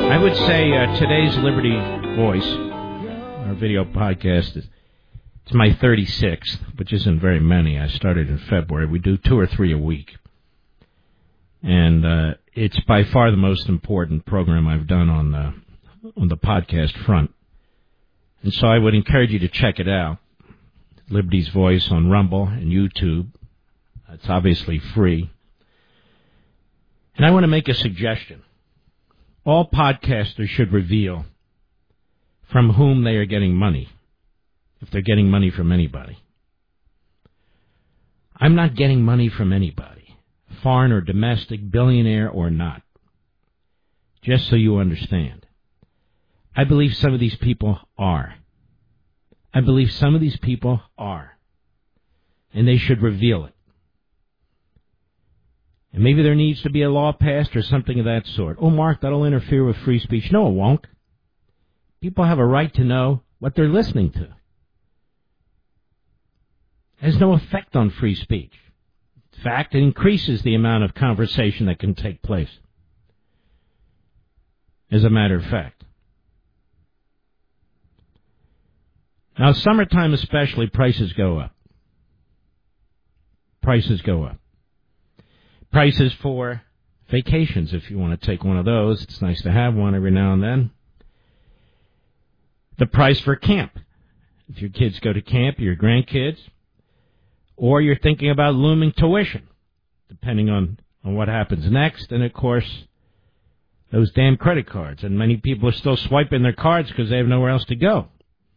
I would say today's Liberty Voice, our video podcast, it's my 36th, which isn't very many. I started in February. We do 2 or 3 a week. And it's by far the most important program I've done on the podcast front. And so I would encourage you to check it out. Liberty's Voice on Rumble and YouTube. It's obviously free. And I want to make a suggestion. All podcasters should reveal from whom they are getting money, if they're getting money from anybody. I'm not getting money from anybody, foreign or domestic, billionaire or not. Just so you understand. I believe some of these people are. And they should reveal it. And maybe there needs to be a law passed or something of that sort. Oh, Mark, that'll interfere with free speech. No, it won't. People have a right to know what they're listening to. It has no effect on free speech. In fact, it increases the amount of conversation that can take place. As a matter of fact. Now, summertime especially, prices go up. Prices for vacations, if you want to take one of those. It's nice to have one every now and then. The price for camp. If your kids go to camp, your grandkids, or you're thinking about looming tuition, depending on what happens next. And, of course, those damn credit cards. And many people are still swiping their cards because they have nowhere else to go.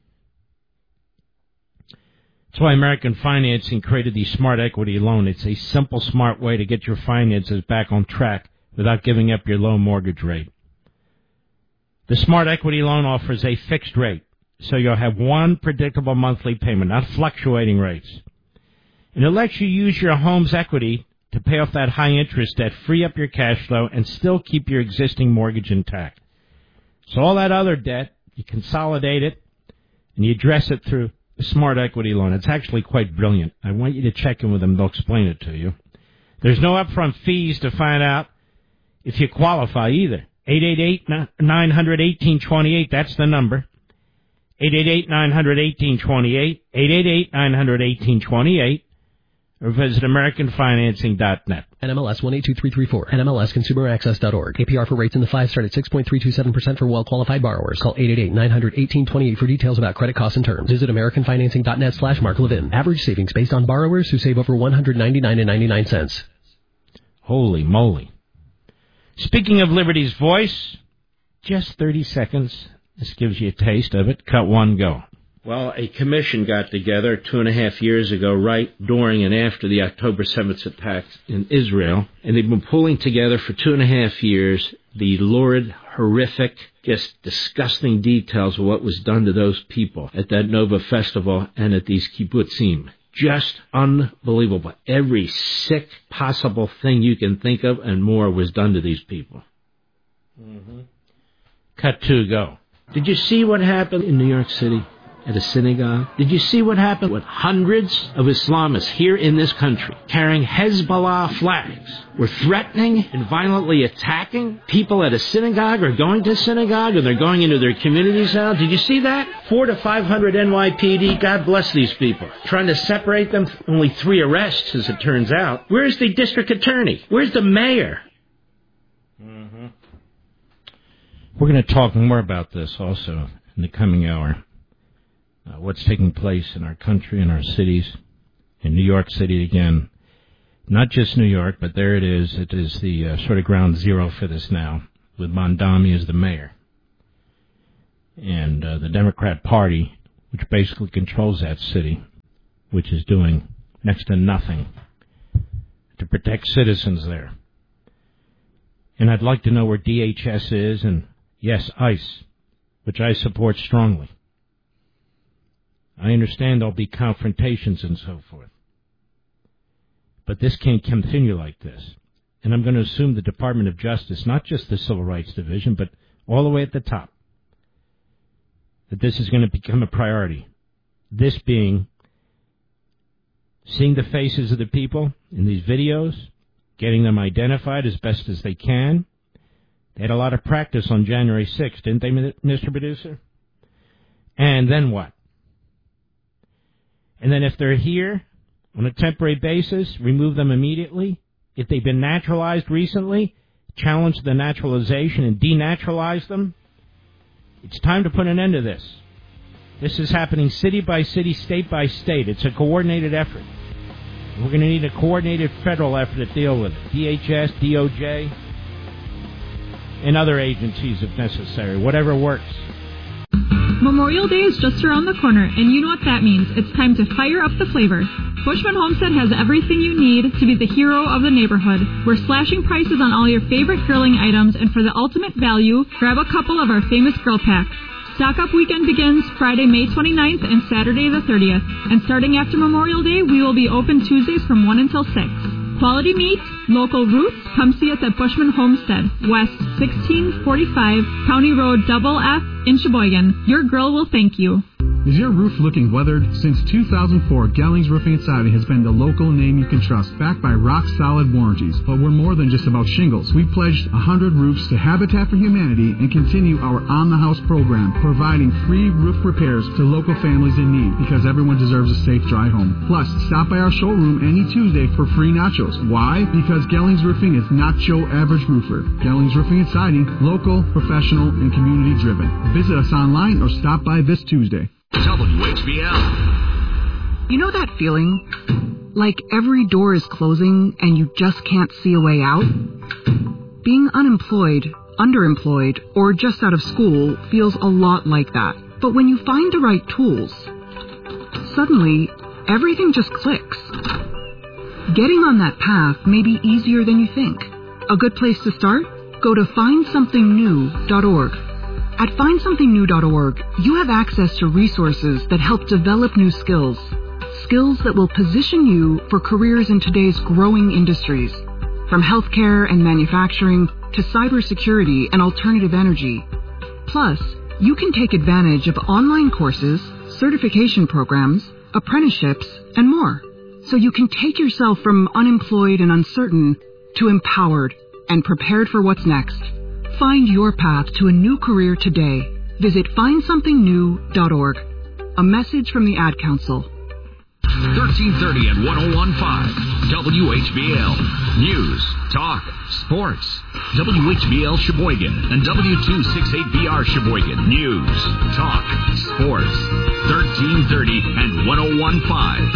That's why American Financing created the Smart Equity Loan. It's a simple, smart way to get your finances back on track without giving up your low mortgage rate. The Smart Equity Loan offers a fixed rate, so you'll have one predictable monthly payment, not fluctuating rates. And it lets you use your home's equity to pay off that high-interest debt, free up your cash flow, and still keep your existing mortgage intact. So all that other debt, you consolidate it, and you address it through the Smart Equity Loan. It's actually quite brilliant. I want you to check in with them. They'll explain it to you. There's no upfront fees to find out if you qualify either. 888-900-1828, that's the number. 888-900-1828, 888-900-1828, or visit AmericanFinancing.net. NMLS 182334, NMLSConsumerAccess.org. APR for rates in the 5 start at 6.327% for well-qualified borrowers. Call 888-900-1828 for details about credit costs and terms. Visit AmericanFinancing.net/Mark Levin. Average savings based on borrowers who save over $199.99. Holy moly. Speaking of Liberty's Voice, just 30 seconds. This gives you a taste of it. Cut one, go. Well, a commission got together 2.5 years ago, right during and after the October 7th attacks in Israel, and they've been pulling together for 2.5 years the lurid, horrific, just disgusting details of what was done to those people at that Nova Festival and at these kibbutzim. Just unbelievable. Every sick possible thing you can think of and more was done to these people. Mm-hmm. Cut two, go. Did you see what happened in New York City? At a synagogue? Did you see what happened with hundreds of Islamists here in this country carrying Hezbollah flags? Were threatening and violently attacking people at a synagogue or going to synagogue, or they're going into their communities now? Did you see that? 400 to 500 NYPD, God bless these people. Trying to separate them, only 3 arrests as it turns out. Where's the district attorney? Where's the mayor? Mm-hmm. We're going to talk more about this also in the coming hour. What's taking place in our country, in our cities, in New York City again. Not just New York, but there it is. It is the sort of ground zero for this now, with Mondami as the mayor. And the Democrat Party, which basically controls that city, which is doing next to nothing to protect citizens there. And I'd like to know where DHS is, and yes, ICE, which I support strongly. I understand there'll be confrontations and so forth. But this can't continue like this. And I'm going to assume the Department of Justice, not just the Civil Rights Division, but all the way at the top, that this is going to become a priority. This being seeing the faces of the people in these videos, getting them identified as best as they can, They had a lot of practice on January 6th, didn't they, Mr. Producer? And then what? And then if they're here on a temporary basis, remove them immediately. If they've been naturalized recently, challenge the naturalization and denaturalize them. It's time to put an end to this. This is happening city by city, state by state. It's a coordinated effort. We're going to need a coordinated federal effort to deal with it. DHS, DOJ, and other agencies if necessary. Whatever works. Memorial Day is just around the corner, and you know what that means. It's time to fire up the flavor. Bushman Homestead has everything you need to be the hero of the neighborhood. We're slashing prices on all your favorite grilling items, and for the ultimate value, grab a couple of our famous grill packs. Stock Up Weekend begins Friday, May 29th and Saturday the 30th. And starting after Memorial Day, we will be open Tuesdays from 1 until 6. Quality meat, local roots. Come see us at Bushman Homestead, West 1645 County Road Double F in Sheboygan. Your grill will thank you. Is your roof looking weathered? Since 2004, Gellings Roofing and Siding has been the local name you can trust, backed by rock-solid warranties. But we're more than just about shingles. We've pledged 100 roofs to Habitat for Humanity and continue our on-the-house program, providing free roof repairs to local families in need, because everyone deserves a safe, dry home. Plus, stop by our showroom any Tuesday for free nachos. Why? Because Gellings Roofing is not your average roofer. Gellings Roofing and Siding, local, professional, and community-driven. Visit us online or stop by this Tuesday. WHBL. You know that feeling? Like every door is closing and you just can't see a way out? Being unemployed, underemployed, or just out of school feels a lot like that. But when you find the right tools, suddenly everything just clicks. Getting on that path may be easier than you think. A good place to start? Go to findsomethingnew.org. At findsomethingnew.org, you have access to resources that help develop new skills. Skills that will position you for careers in today's growing industries, from healthcare and manufacturing to cybersecurity and alternative energy. Plus, you can take advantage of online courses, certification programs, apprenticeships, and more. So you can take yourself from unemployed and uncertain to empowered and prepared for what's next. Find your path to a new career today. Visit findsomethingnew.org. A message from the Ad Council. 1330 and 101.5 WHBL. News, talk, sports. WHBL Sheboygan and W268BR Sheboygan. News, talk, sports. 1330 and 101.5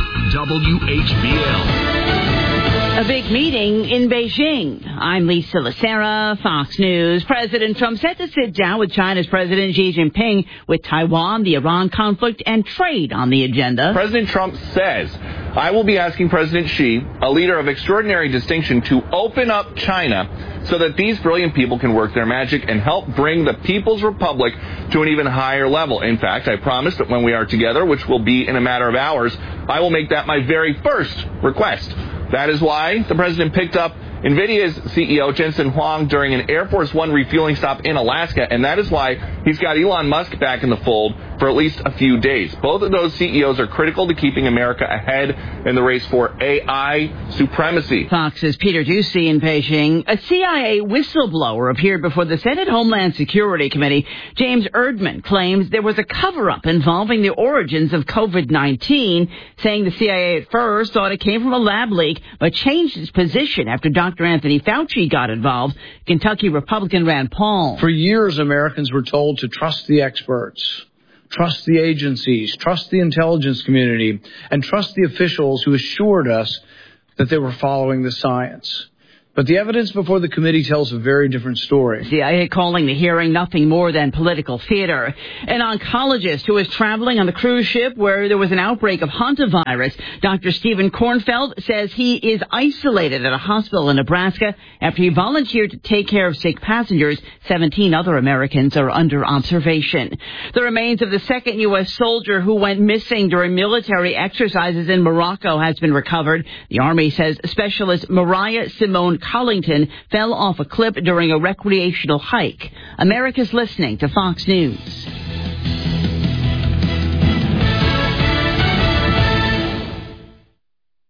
WHBL. A big meeting in Beijing. I'm Lisa Lacera, Fox News. President Trump set to sit down with China's President Xi Jinping with Taiwan, the Iran conflict, and trade on the agenda. President Trump says, I will be asking President Xi, a leader of extraordinary distinction, to open up China so that these brilliant people can work their magic and help bring the People's Republic to an even higher level. In fact, I promise that when we are together, which will be in a matter of hours, I will make that my very first request. That is why the president picked up NVIDIA's CEO, Jensen Huang, during an Air Force One refueling stop in Alaska, and that is why he's got Elon Musk back in the fold for at least a few days. Both of those CEOs are critical to keeping America ahead in the race for AI supremacy. Fox's Peter Doocy in Beijing. A CIA whistleblower appeared before the Senate Homeland Security Committee. James Erdman claims there was a cover-up involving the origins of COVID-19, saying the CIA at first thought it came from a lab leak, but changed its position after Dr. Anthony Fauci got involved. Kentucky Republican Rand Paul. For years, Americans were told to trust the experts, trust the agencies, trust the intelligence community, and trust the officials who assured us that they were following the science. But the evidence before the committee tells a very different story. CIA calling the hearing nothing more than political theater. An oncologist who was traveling on the cruise ship where there was an outbreak of hantavirus, Dr. Stephen Kornfeld, says he is isolated at a hospital in Nebraska after he volunteered to take care of sick passengers. 17 other Americans are under observation. The remains of the second U.S. soldier who went missing during military exercises in Morocco has been recovered. The Army says specialist Mariah Simone Collington fell off a cliff during a recreational hike. America's listening to Fox News.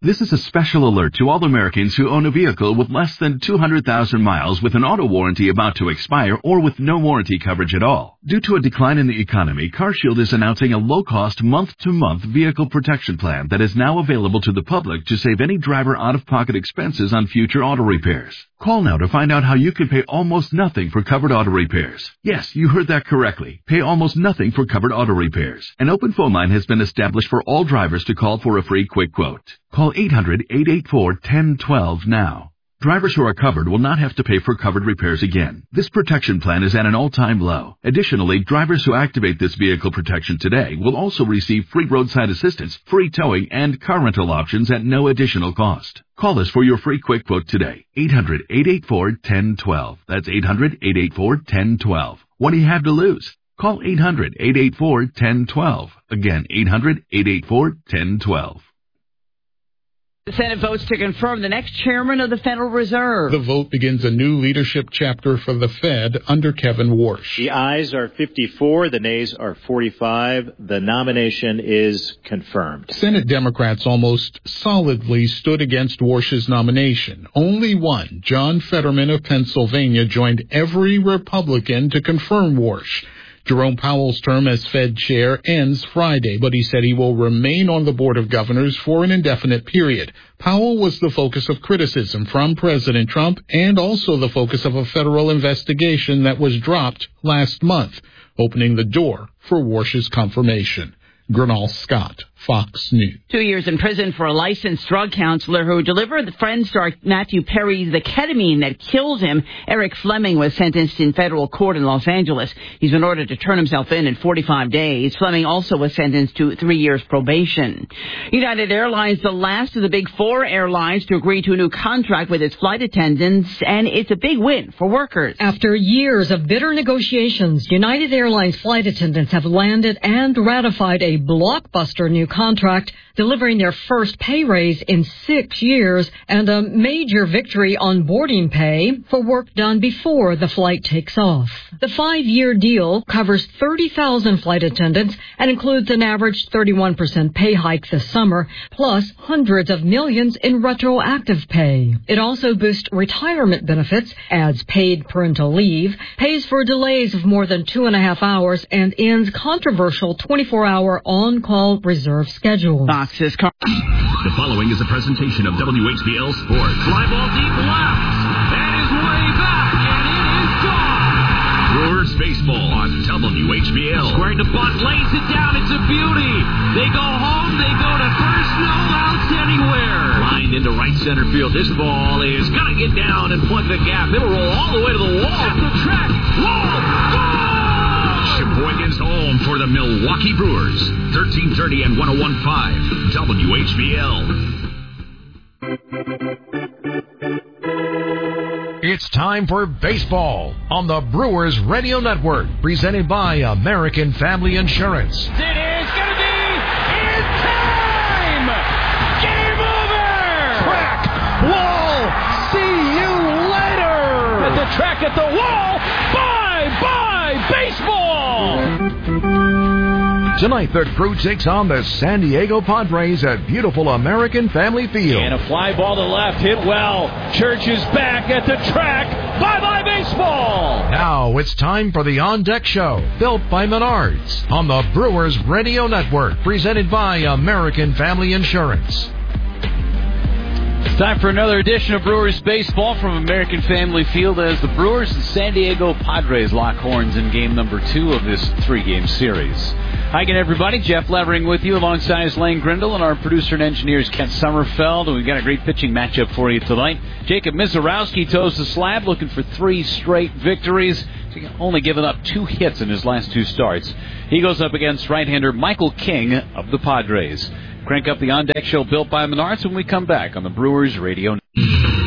This is a special alert to all Americans who own a vehicle with less than 200,000 miles with an auto warranty about to expire or with no warranty coverage at all. Due to a decline in the economy, CarShield is announcing a low-cost month-to-month vehicle protection plan that is now available to the public to save any driver out-of-pocket expenses on future auto repairs. Call now to find out how you can pay almost nothing for covered auto repairs. Yes, you heard that correctly. Pay almost nothing for covered auto repairs. An open phone line has been established for all drivers to call for a free quick quote. Call 800-884-1012 now. Drivers who are covered will not have to pay for covered repairs again. This protection plan is at an all-time low. Additionally, drivers who activate this vehicle protection today will also receive free roadside assistance, free towing, and car rental options at no additional cost. Call us for your free quick quote today. 800-884-1012. That's 800-884-1012. What do you have to lose? Call 800-884-1012. Again, 800-884-1012. The Senate votes to confirm the next chairman of the Federal Reserve. The vote begins a new leadership chapter for the Fed under Kevin Warsh. The ayes are 54, the nays are 45. The nomination is confirmed. Senate Democrats almost solidly stood against Warsh's nomination. Only one, John Fetterman of Pennsylvania, joined every Republican to confirm Warsh. Jerome Powell's term as Fed chair ends Friday, but he said he will remain on the Board of Governors for an indefinite period. Powell was the focus of criticism from President Trump and also the focus of a federal investigation that was dropped last month, opening the door for Warsh's confirmation. Gernal Scott, Fox News. 2 years in prison for a licensed drug counselor who delivered the Friends star Matthew Perry the ketamine that killed him. Eric Fleming was sentenced in federal court in Los Angeles. He's been ordered to turn himself in 45 days. Fleming also was sentenced to 3 years probation. United Airlines, the last of the big four airlines to agree to a new contract with its flight attendants, and it's a big win for workers. After years of bitter negotiations, United Airlines flight attendants have landed and ratified a blockbuster new contract, delivering their first pay raise in 6 years and a major victory on boarding pay for work done before the flight takes off. The 5-year deal covers 30,000 flight attendants and includes an average 31% pay hike this summer, plus hundreds of millions in retroactive pay. It also boosts retirement benefits, adds paid parental leave, pays for delays of more than 2.5 hours, and ends controversial 24-hour on-call reserve schedule. The following is a presentation of WHBL Sports. Fly ball deep left. That is way back, and it is gone. Brewers baseball on WHBL. Squaring to bunt, lays it down. It's a beauty. They go home. They go to first. No outs anywhere. Lined into right center field. This ball is going to get down and plug the gap. It'll roll all the way to the wall. At the track. Wall. Goal! Sheboygan's home for the Milwaukee Brewers. 1330 and 101.5 WHBL. It's time for baseball on the Brewers Radio Network, presented by American Family Insurance. It is going to be in time! Game over! Track, wall, see you later! At the track, at the wall, bye-bye baseball! Tonight, the Crew takes on the San Diego Padres at beautiful American Family Field. And a fly ball to left, hit well. Church is back at the track. Bye-bye baseball! Now it's time for the On Deck Show, built by Menards, on the Brewers Radio Network, presented by American Family Insurance. It's time for another edition of Brewers Baseball from American Family Field as the Brewers and San Diego Padres lock horns in game number 2 of this 3-game series. Hi again, everybody. Jeff Levering with you alongside us, Lane Grindle, and our producer and engineer is Kent Sommerfeld. And we've got a great pitching matchup for you tonight. Jacob Mizorowski toes the slab, looking for 3 straight victories. He's only given up 2 hits in his last 2 starts. He goes up against right-hander Michael King of the Padres. Crank up the On Deck Show built by Menards when we come back on the Brewers Radio.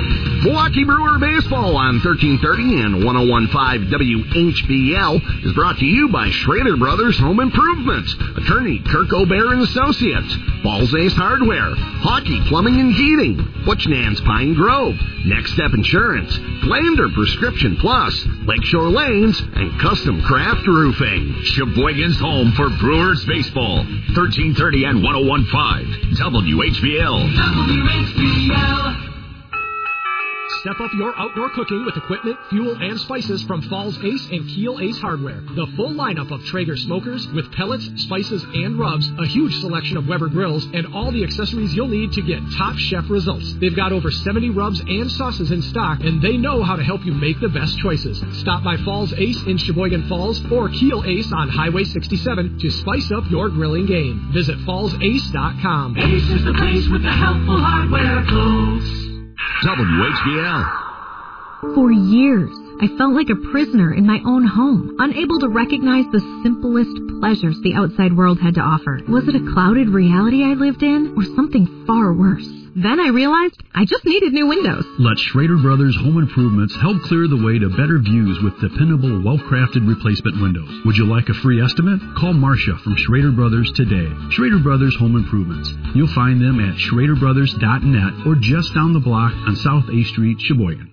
Milwaukee Brewer Baseball on 1330 and 101.5 WHBL is brought to you by Schrader Brothers Home Improvement, attorney Kirk O'Bear and Associates, Falls Ace Hardware, Hockey Plumbing and Heating, Butchnan's Pine Grove, Next Step Insurance, Glander Prescription Plus, Lakeshore Lanes, and Custom Craft Roofing. Sheboygan's home for Brewers Baseball, 1330 and 101.5 WHBL. WHBL. Step up your outdoor cooking with equipment, fuel, and spices from Falls Ace and Keel Ace Hardware. The full lineup of Traeger smokers with pellets, spices, and rubs, a huge selection of Weber grills, and all the accessories you'll need to get top chef results. They've got over 70 rubs and sauces in stock, and they know how to help you make the best choices. Stop by Falls Ace in Sheboygan Falls or Keel Ace on Highway 67 to spice up your grilling game. Visit fallsace.com. Ace is the place with the helpful hardware, folks. WHBL. For years, I felt like a prisoner in my own home, unable to recognize the simplest pleasures the outside world had to offer. Was it a clouded reality I lived in, or something far worse? Then I realized I just needed new windows. Let Schrader Brothers Home Improvements help clear the way to better views with dependable, well-crafted replacement windows. Would you like a free estimate? Call Marcia from Schrader Brothers today. Schrader Brothers Home Improvements. You'll find them at schraderbrothers.net or just down the block on South A Street, Sheboygan.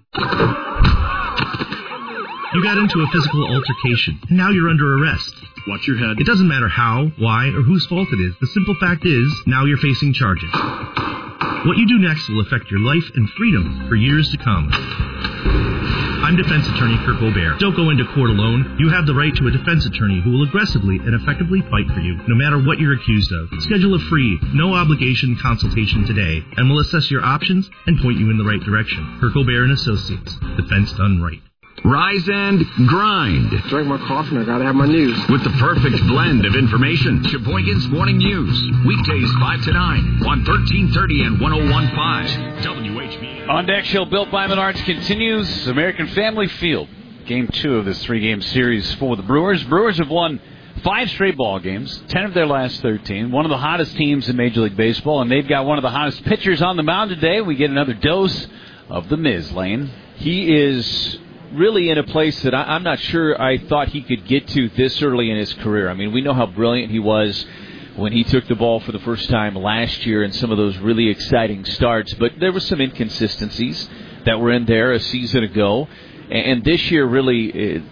You got into a physical altercation. Now you're under arrest. Watch your head. It doesn't matter how, why, or whose fault it is. The simple fact is, now you're facing charges. What you do next will affect your life and freedom for years to come. I'm defense attorney Kirk O'Bear. Don't go into court alone. You have the right to a defense attorney who will aggressively and effectively fight for you, no matter what you're accused of. Schedule a free, no-obligation consultation today, and we'll assess your options and point you in the right direction. Kirk O'Bear and Associates. Defense done right. Rise and grind. Drink my coffee and I gotta have my news. With the perfect blend of information. Sheboygan's Morning News. Weekdays 5 to 9 on 1330 and 101.5 WHB. On Deck Show built by Menards continues. American Family Field. Game 2 of this 3-game series for the Brewers. Brewers have won 5 straight ball games, 10 of their last 13. One of the hottest teams in Major League Baseball, and they've got one of the hottest pitchers on the mound today. We get another dose of the Miz, Lane. He is really in a place that I'm not sure I thought he could get to this early in his career. I mean, we know how brilliant he was when he took the ball for the first time last year in some of those really exciting starts, but there were some inconsistencies that were in there a season ago, and this year really,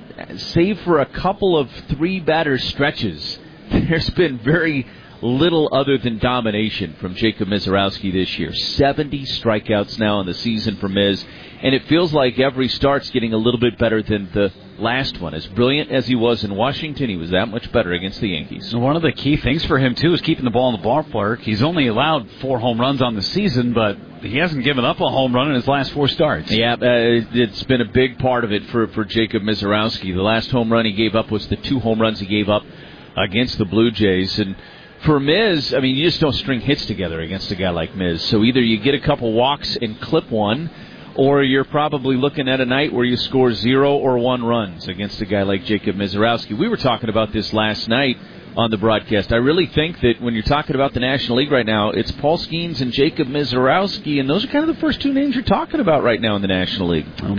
save for a couple of 3-batter stretches, there's been very little other than domination from Jacob Misiorowski this year. 70 strikeouts now in the season for Miz, and it feels like every start's getting a little bit better than the last one. As brilliant as he was in Washington, he was that much better against the Yankees. One of the key things for him, too, is keeping the ball in the ballpark. He's only allowed 4 home runs on the season, but he hasn't given up a home run in his last 4 starts. Yeah, it's been a big part of it for Jacob Misiorowski. The last home run he gave up was the 2 home runs he gave up against the Blue Jays, and for Miz, I mean, you just don't string hits together against a guy like Miz. So either you get a couple walks and clip one, or you're probably looking at a night where you score 0 or 1 runs against a guy like Jacob Misiorowski. We were talking about this last night on the broadcast. I really think that when you're talking about the National League right now, it's Paul Skeens and Jacob Misiorowski, and those are kind of the first 2 names you're talking about right now in the National League. Well,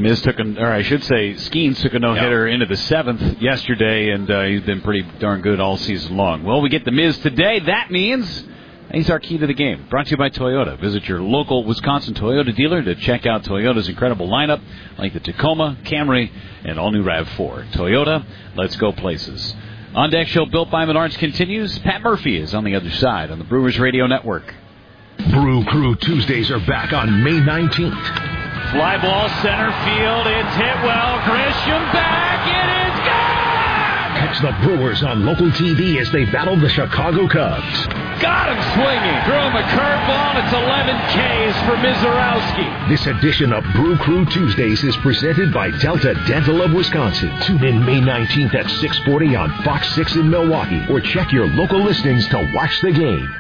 Skeens took a no-hitter into the 7th yesterday, and he's been pretty darn good all season long. Well, we get the Miz today. That means he's our key to the game. Brought to you by Toyota. Visit your local Wisconsin Toyota dealer to check out Toyota's incredible lineup, like the Tacoma, Camry, and all-new RAV4. Toyota, let's go places. On Deck Show built by Menards continues. Pat Murphy is on the other side on the Brewers Radio Network. Brew Crew Tuesdays are back on May 19th. Fly ball center field. It's hit well. Grisham back. It is gone! Catch the Brewers on local TV as they battle the Chicago Cubs. Got him swinging. Threw him a curveball. It's 11 Ks for Misiorowski. This edition of Brew Crew Tuesdays is presented by Delta Dental of Wisconsin. Tune in May 19th at 6:40 on Fox 6 in Milwaukee, or check your local listings to watch the game.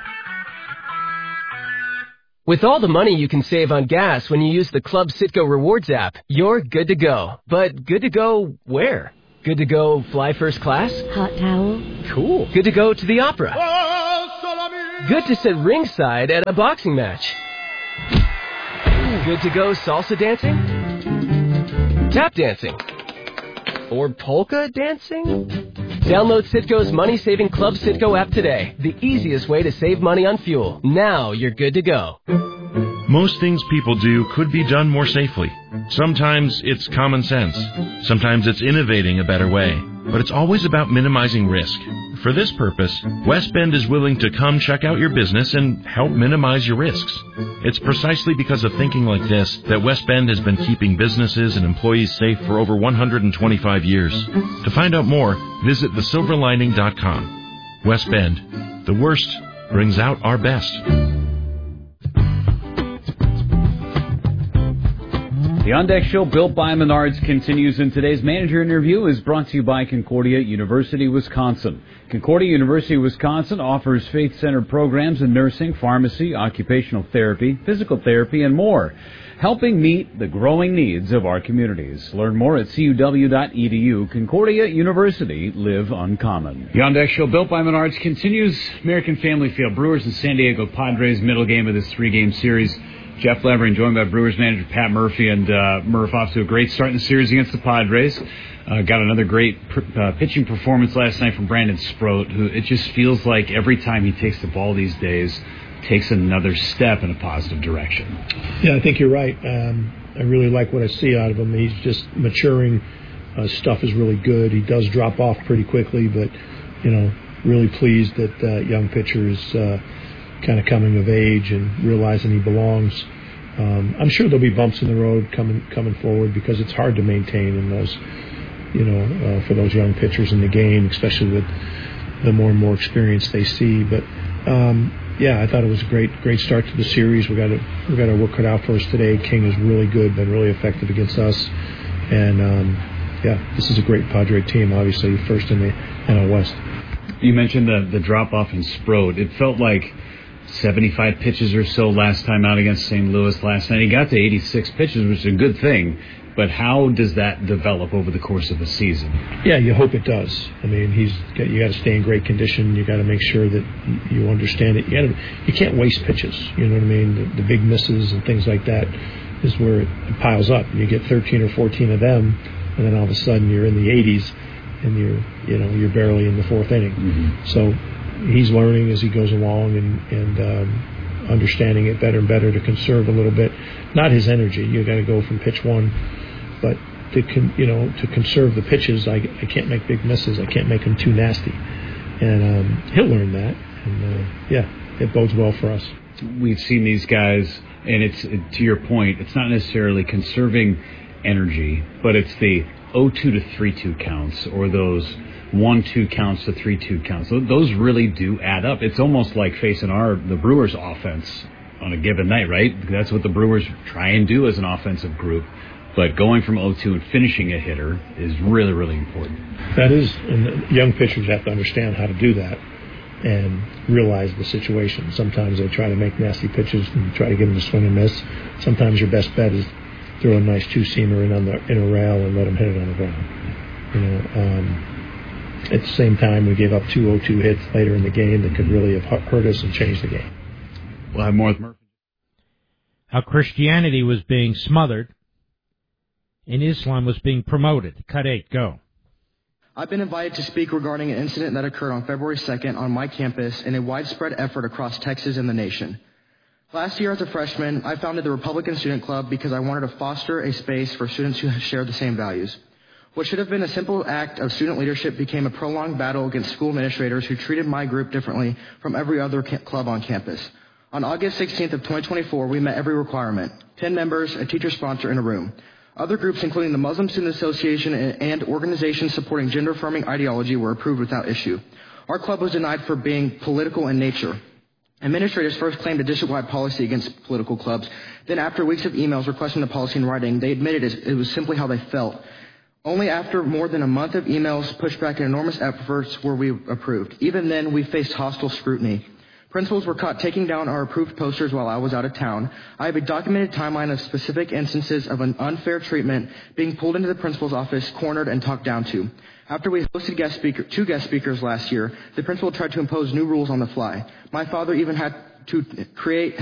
With all the money you can save on gas when you use the Club Citgo Rewards app, you're good to go. But good to go where? Good to go fly first class? Hot towel? Cool. Good to go to the opera? Good to sit ringside at a boxing match. Good to go salsa dancing? Tap dancing? Or polka dancing? Download Citgo's money-saving Club Citgo app today. The easiest way to save money on fuel. Now you're good to go. Most things people do could be done more safely. Sometimes it's common sense. Sometimes it's innovating a better way. But it's always about minimizing risk. For this purpose, West Bend is willing to come check out your business and help minimize your risks. It's precisely because of thinking like this that West Bend has been keeping businesses and employees safe for over 125 years. To find out more, visit thesilverlining.com. West Bend, the worst brings out our best. The On Deck Show, built by Menards, continues, and today's manager interview is brought to you by Concordia University, Wisconsin. Concordia University, Wisconsin offers faith-centered programs in nursing, pharmacy, occupational therapy, physical therapy, and more, helping meet the growing needs of our communities. Learn more at cuw.edu. Concordia University, live uncommon. The On Deck Show, built by Menards, continues. American Family Field, Brewers and San Diego Padres, middle game of this three-game series. Jeff Levering joined by Brewers manager Pat Murphy, and Murph off to a great start in the series against the Padres. Got another great pitching performance last night from Brandon Sproat, who it just feels like every time he takes the ball these days, takes another step in a positive direction. Yeah, I think you're right. I really like what I see out of him. He's just maturing. Stuff is really good. He does drop off pretty quickly, but, really pleased that young pitcher is kind of coming of age and realizing he belongs. I'm sure there'll be bumps in the road coming forward because it's hard to maintain in those, for those young pitchers in the game, especially with the more and more experience they see. But I thought it was a great start to the series. We got our work cut out for us today. King is really good, been really effective against us, and this is a great Padre team. Obviously, first in the NL West. You mentioned the drop off in Sproat. It felt like 75 pitches or so last time out against St. Louis last night. He got to 86 pitches, which is a good thing. But how does that develop over the course of a season? Yeah, you hope it does. I mean, you got to stay in great condition. You got to make sure that you understand it. You can't waste pitches. You know what I mean? The big misses and things like that is where it piles up. You get 13 or 14 of them, and then all of a sudden you're in the 80s, and you're barely in the fourth inning. Mm-hmm. So he's learning as he goes along and understanding it better and better to conserve a little bit. Not his energy. You got to go from pitch one, but to conserve the pitches. I can't make big misses. I can't make them too nasty, and he'll learn that. And it bodes well for us. We've seen these guys, and it's to your point. It's not necessarily conserving energy, but it's the 0-2 to 3-2 counts, or those 1-2 counts to 3-2 counts. Those really do add up. It's almost like facing the Brewers offense on a given night, right? That's what the Brewers try and do as an offensive group. But going from 0-2 and finishing a hitter is really, really important. That is, and young pitchers have to understand how to do that and realize the situation. Sometimes they try to make nasty pitches and try to get them to swing and miss. Sometimes your best bet is throw a nice two-seamer in a rail and let them hit it on the ground. At the same time, we gave up 2 0-2 hits later in the game that could really have hurt us and changed the game. We'll have more with Murphy. How Christianity was being smothered and Islam was being promoted. Cut 8, go. I've been invited to speak regarding an incident that occurred on February 2nd on my campus in a widespread effort across Texas and the nation. Last year as a freshman, I founded the Republican Student Club because I wanted to foster a space for students who share the same values. What should have been a simple act of student leadership became a prolonged battle against school administrators who treated my group differently from every other club on campus. On August 16th of 2024, we met every requirement: 10 members, a teacher sponsor, in a room. Other groups, including the Muslim Student Association and organizations supporting gender-affirming ideology, were approved without issue. Our club was denied for being political in nature. Administrators first claimed a district-wide policy against political clubs. Then, after weeks of emails requesting the policy in writing, they admitted it was simply how they felt. Only after more than a month of emails, pushback, and enormous efforts were we approved. Even then, we faced hostile scrutiny. Principals were caught taking down our approved posters while I was out of town. I have a documented timeline of specific instances of an unfair treatment, being pulled into the principal's office, cornered, and talked down to. After we hosted two guest speakers last year, the principal tried to impose new rules on the fly. My father even had to create